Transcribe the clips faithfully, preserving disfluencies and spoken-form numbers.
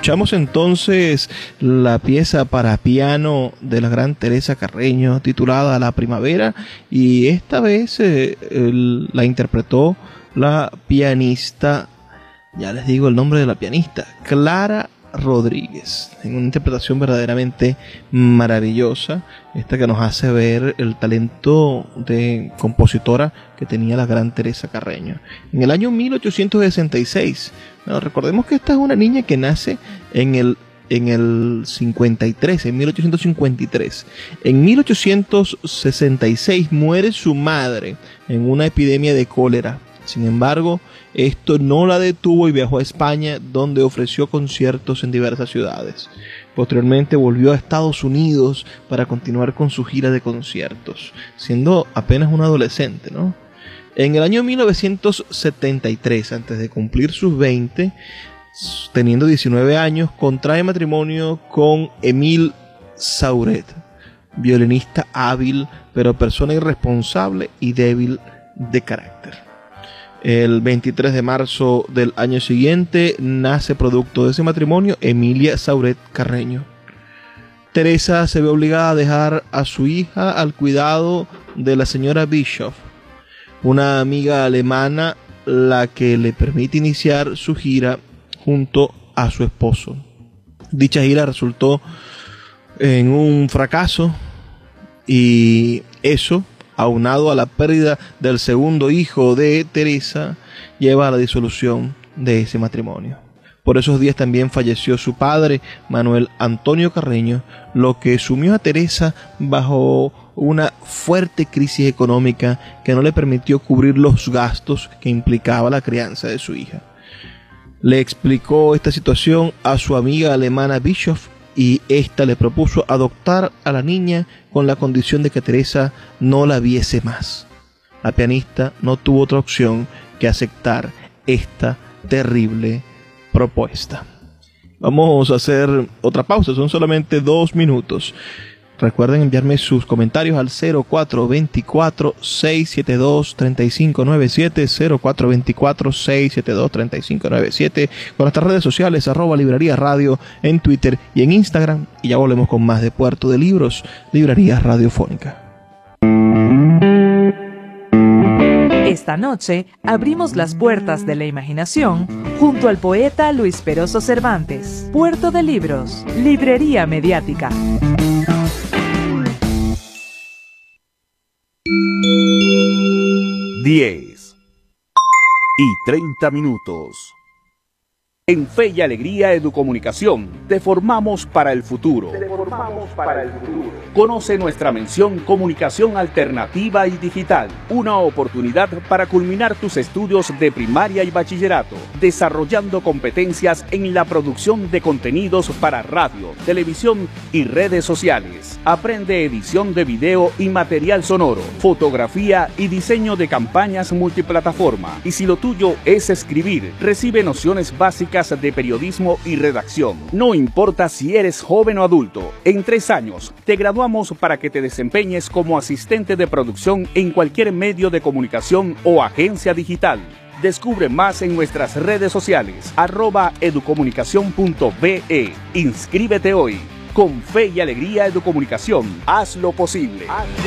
Escuchamos entonces la pieza para piano de la gran Teresa Carreño titulada La Primavera, y esta vez eh, el, la interpretó la pianista, ya les digo el nombre de la pianista, Clara Rodríguez, en una interpretación verdaderamente maravillosa, esta que nos hace ver el talento de compositora que tenía la gran Teresa Carreño. En el año mil ochocientos sesenta y seis, bueno, recordemos que esta es una niña que nace en el en el cincuenta y tres, en mil ochocientos cincuenta y tres. En mil ochocientos sesenta y seis muere su madre en una epidemia de cólera. Sin embargo, esto no la detuvo y viajó a España, donde ofreció conciertos en diversas ciudades. Posteriormente volvió a Estados Unidos para continuar con su gira de conciertos, siendo apenas una adolescente, ¿no? En el año mil novecientos setenta y tres, antes de cumplir sus veinte, teniendo diecinueve años, contrae matrimonio con Émile Sauret, violinista hábil, pero persona irresponsable y débil de carácter. El veintitrés de marzo del año siguiente nace, producto de ese matrimonio, Emilia Sauret Carreño. Teresa se ve obligada a dejar a su hija al cuidado de la señora Bischoff, una amiga alemana, la que le permite iniciar su gira junto a su esposo. Dicha gira resultó en un fracaso, y eso, aunado a la pérdida del segundo hijo de Teresa, lleva a la disolución de ese matrimonio. Por esos días también falleció su padre, Manuel Antonio Carreño, lo que sumió a Teresa bajo una fuerte crisis económica que no le permitió cubrir los gastos que implicaba la crianza de su hija. Le explicó esta situación a su amiga alemana Bischoff, y ésta le propuso adoptar a la niña con la condición de que Teresa no la viese más. La pianista no tuvo otra opción que aceptar esta terrible propuesta. Vamos a hacer otra pausa, son solamente dos minutos. Recuerden enviarme sus comentarios al cero cuatro dos cuatro, seis siete dos, tres cinco nueve siete, cero cuatro dos cuatro, seis siete dos, tres cinco nueve siete, con nuestras redes sociales, arroba Librería Radio en Twitter y en Instagram. Y ya volvemos con más de Puerto de Libros, Librería Radiofónica. Esta noche abrimos las puertas de la imaginación junto al poeta Luis Peroso Cervantes. Puerto de Libros, Librería Mediática. diez y treinta minutos. En Fe y Alegría Educomunicación, te formamos para el futuro. Te formamos para el futuro. Conoce nuestra mención Comunicación Alternativa y Digital, una oportunidad para culminar tus estudios de primaria y bachillerato, desarrollando competencias en la producción de contenidos para radio, televisión y redes sociales. Aprende edición de video y material sonoro, fotografía y diseño de campañas multiplataforma. Y si lo tuyo es escribir, recibe nociones básicas de periodismo y redacción. No importa si eres joven o adulto, en tres años te graduamos para que te desempeñes como asistente de producción en cualquier medio de comunicación o agencia digital. Descubre más en nuestras redes sociales, arroba educomunicación punto be. Inscríbete hoy. Con Fe y Alegría Educomunicación, haz lo posible. Haz lo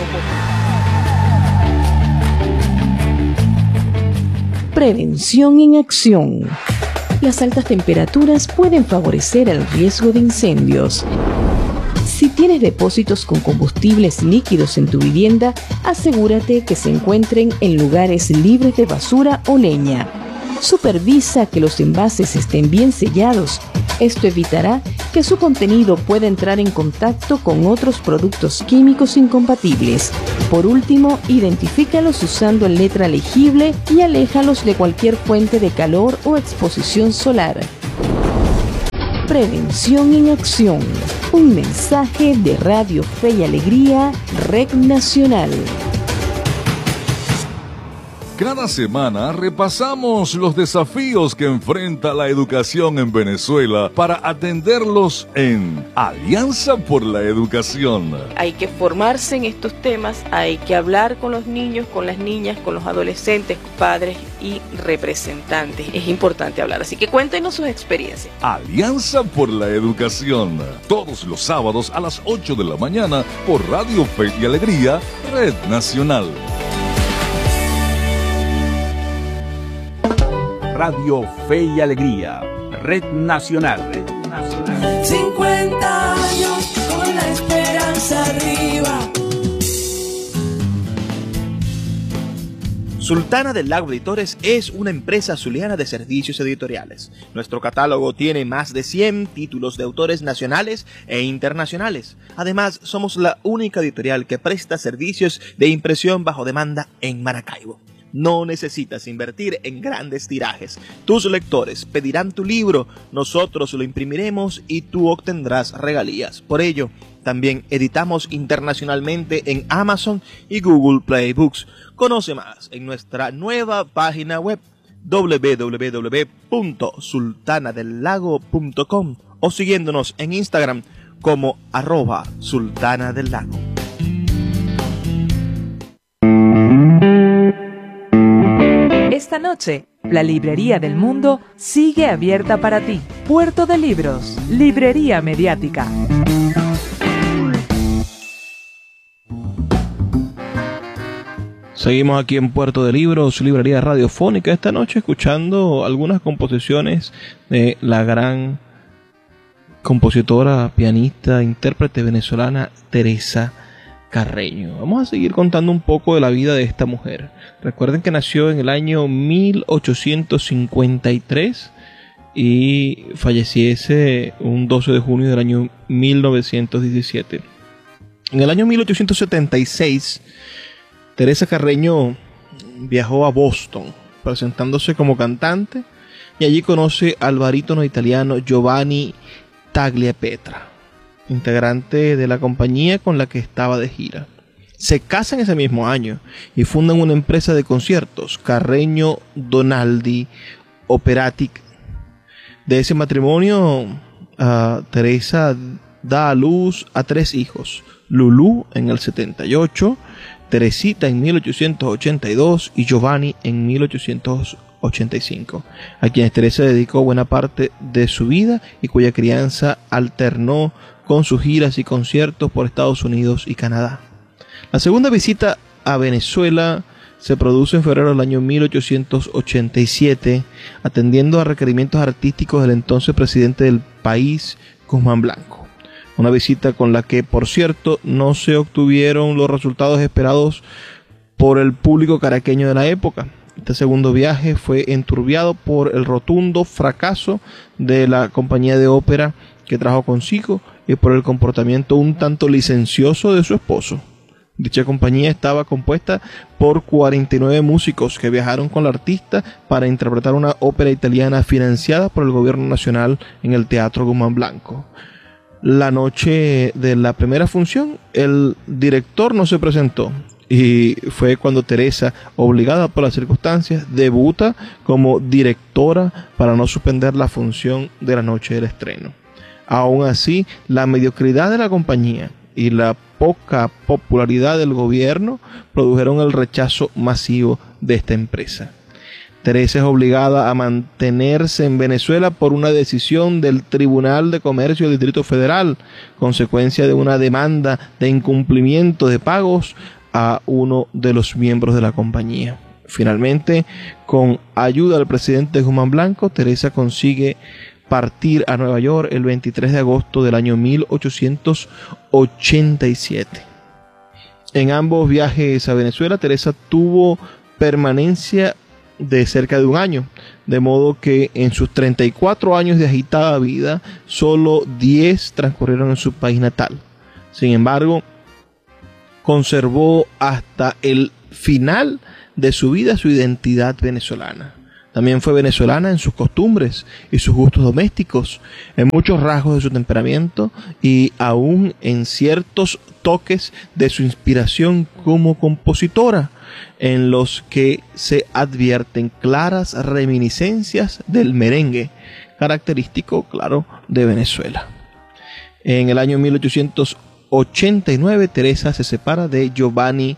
posible. Prevención en acción. Las altas temperaturas pueden favorecer el riesgo de incendios. Si tienes depósitos con combustibles líquidos en tu vivienda, asegúrate que se encuentren en lugares libres de basura o leña. Supervisa que los envases estén bien sellados. Esto evitará que su contenido pueda entrar en contacto con otros productos químicos incompatibles. Por último, identifícalos usando letra legible y aléjalos de cualquier fuente de calor o exposición solar. Prevención en acción. Un mensaje de Radio Fe y Alegría, Red Nacional. Cada semana repasamos los desafíos que enfrenta la educación en Venezuela para atenderlos en Alianza por la Educación. Hay que formarse en estos temas, hay que hablar con los niños, con las niñas, con los adolescentes, padres y representantes. Es importante hablar, así que cuéntenos sus experiencias. Alianza por la Educación, todos los sábados a las ocho de la mañana por Radio Fe y Alegría, Red Nacional. Radio Fe y Alegría, Red Nacional. cincuenta años con la esperanza arriba. Sultana del Lago Editores es una empresa zuliana de servicios editoriales. Nuestro catálogo tiene más de cien títulos de autores nacionales e internacionales. Además, somos la única editorial que presta servicios de impresión bajo demanda en Maracaibo. No necesitas invertir en grandes tirajes. Tus lectores pedirán tu libro, nosotros lo imprimiremos y tú obtendrás regalías. Por ello, también editamos internacionalmente en Amazon y Google Play Books. Conoce más en nuestra nueva página web doble u doble u doble u punto sultana del lago punto com o siguiéndonos en Instagram como arroba sultana del lago. Esta noche, la Librería del Mundo sigue abierta para ti. Puerto de Libros, Librería Mediática. Seguimos aquí en Puerto de Libros, librería radiofónica, esta noche escuchando algunas composiciones de la gran compositora, pianista, intérprete venezolana Teresa Carreño. Vamos a seguir contando un poco de la vida de esta mujer. Recuerden que nació en el año mil ochocientos cincuenta y tres y falleciese un doce de junio del año mil novecientos diecisiete. En el año mil ochocientos setenta y seis, Teresa Carreño viajó a Boston presentándose como cantante y allí conoce al barítono italiano Giovanni Tagliapetra, integrante de la compañía con la que estaba de gira. Se casan ese mismo año y fundan una empresa de conciertos, Carreño Donaldi Operatic. De ese matrimonio, uh, Teresa da a luz a tres hijos: Lulú en el setenta y ocho, Teresita en mil ochocientos ochenta y dos y Giovanni en mil ochocientos ochenta y cinco, a quienes Teresa dedicó buena parte de su vida y cuya crianza alternó con sus giras y conciertos por Estados Unidos y Canadá. La segunda visita a Venezuela se produce en febrero del año mil ochocientos ochenta y siete, atendiendo a requerimientos artísticos del entonces presidente del país, Guzmán Blanco. Una visita con la que, por cierto, no se obtuvieron los resultados esperados por el público caraqueño de la época. Este segundo viaje fue enturbiado por el rotundo fracaso de la compañía de ópera que trajo consigo y por el comportamiento un tanto licencioso de su esposo. Dicha compañía estaba compuesta por cuarenta y nueve músicos que viajaron con la artista para interpretar una ópera italiana financiada por el gobierno nacional en el Teatro Guzmán Blanco. La noche de la primera función, el director no se presentó y fue cuando Teresa, obligada por las circunstancias, debuta como directora para no suspender la función de la noche del estreno. Aún así, la mediocridad de la compañía y la poca popularidad del gobierno produjeron el rechazo masivo de esta empresa. Teresa es obligada a mantenerse en Venezuela por una decisión del Tribunal de Comercio del Distrito Federal, consecuencia de una demanda de incumplimiento de pagos a uno de los miembros de la compañía. Finalmente, con ayuda del presidente Guzmán Blanco, Teresa consigue partir a Nueva York el veintitrés de agosto del año mil ochocientos ochenta y siete. En ambos viajes a Venezuela, Teresa tuvo permanencia de cerca de un año, de modo que en sus treinta y cuatro años de agitada vida, solo diez transcurrieron en su país natal. Sin embargo, conservó hasta el final de su vida su identidad venezolana. También fue venezolana en sus costumbres y sus gustos domésticos, en muchos rasgos de su temperamento y aún en ciertos toques de su inspiración como compositora, en los que se advierten claras reminiscencias del merengue, característico, claro, de Venezuela. En el año mil ochocientos ochenta y nueve, Teresa se separa de Giovanni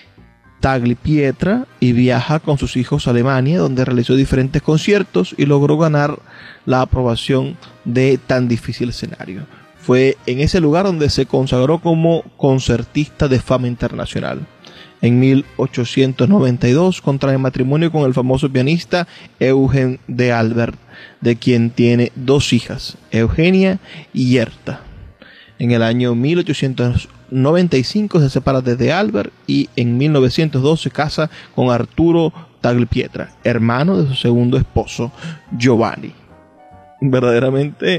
Tagliapietra y viaja con sus hijos a Alemania, donde realizó diferentes conciertos y logró ganar la aprobación de tan difícil escenario. Fue en ese lugar donde se consagró como concertista de fama internacional. En mil ochocientos noventa y dos contrae matrimonio con el famoso pianista Eugen de Albert, de quien tiene dos hijas, Eugenia y Yerta. En el año mil ochocientos noventa y cinco se separa de De Albert y en mil novecientos dos se casa con Arturo Tagliapietra, hermano de su segundo esposo, Giovanni. Verdaderamente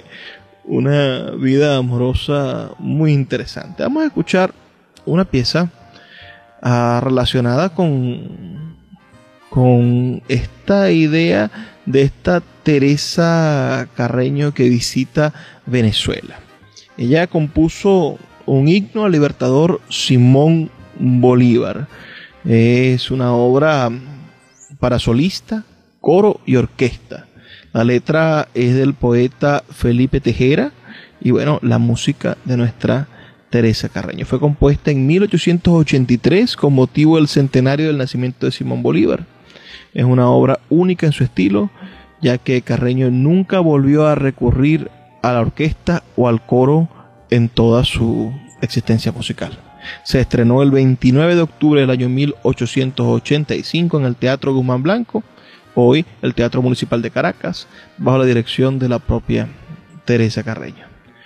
una vida amorosa muy interesante. Vamos a escuchar una pieza uh, relacionada con, con esta idea de esta Teresa Carreño que visita Venezuela. Ella compuso un himno al libertador Simón Bolívar. Es una obra para solista, coro y orquesta. La letra es del poeta Felipe Tejera y bueno, la música de nuestra Teresa Carreño. Fue compuesta en mil ochocientos ochenta y tres con motivo del centenario del nacimiento de Simón Bolívar. Es una obra única en su estilo, ya que Carreño nunca volvió a recurrir a la orquesta o al coro en toda su existencia musical. Se estrenó el veintinueve de octubre del año mil ochocientos ochenta y cinco en el Teatro Guzmán Blanco, hoy el Teatro Municipal de Caracas, bajo la dirección de la propia Teresa Carreño.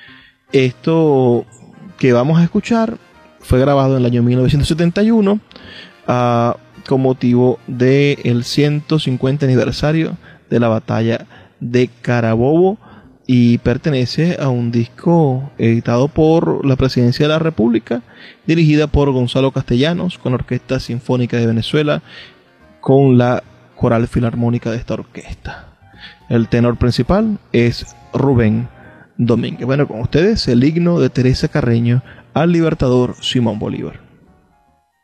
Esto que vamos a escuchar fue grabado en el año mil novecientos setenta y uno uh, con motivo del ciento cincuenta aniversario de la batalla de Carabobo, y pertenece a un disco editado por la Presidencia de la República, dirigida por Gonzalo Castellanos, con la Orquesta Sinfónica de Venezuela, con la Coral Filarmónica de esta orquesta. El tenor principal es Rubén Domínguez. Bueno, con ustedes el himno de Teresa Carreño al libertador Simón Bolívar.